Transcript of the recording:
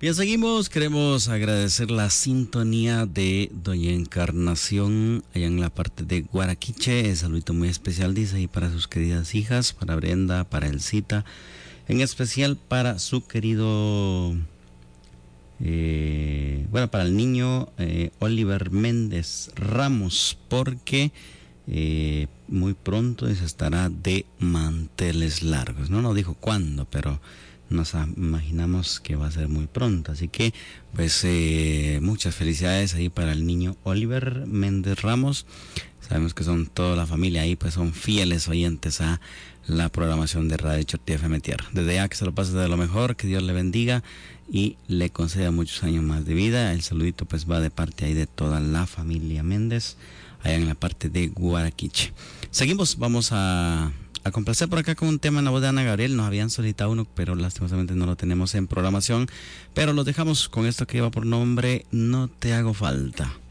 Bien, seguimos. Queremos agradecer la sintonía de Doña Encarnación allá en la parte de Guaraquiche. Un saludito muy especial, dice, y para sus queridas hijas, para Brenda, para Elcita, en especial para su querido, para el niño Oliver Méndez Ramos, porque muy pronto se estará de manteles largos. No nos dijo cuándo, pero nos imaginamos que va a ser muy pronto. Así que, pues, muchas felicidades ahí para el niño Oliver Méndez Ramos. Sabemos que son toda la familia ahí, pues son fieles oyentes a la programación de Radio Chorti FM Tierra. Desde ya que se lo pase de lo mejor, que Dios le bendiga y le conceda muchos años más de vida. El saludito pues va de parte ahí de toda la familia Méndez, allá en la parte de Guaraquiche. Seguimos, vamos a complacer por acá con un tema en la voz de Ana Gabriel. Nos habían solicitado uno, pero lastimosamente no lo tenemos en programación. Pero los dejamos con esto que lleva por nombre No te hago falta.